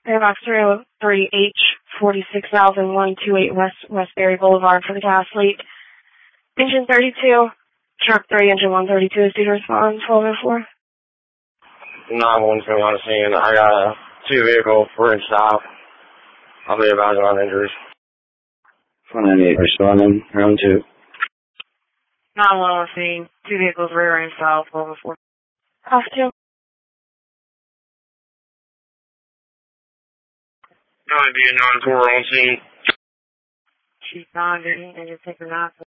Airbox 303H, 46,128 West Westbury Boulevard for the gas leak. Engine 32, truck 3, engine 132 is due to respond, 1204. 911 on the scene. I got 2 vehicles, we're in stop. I'll be advising on injuries. 498 responding, round 2. 911 on scene, 2 vehicles, rear end style, 1204. Off 2. 9 be a 9-4 on scene. She's 9, and just take her 9.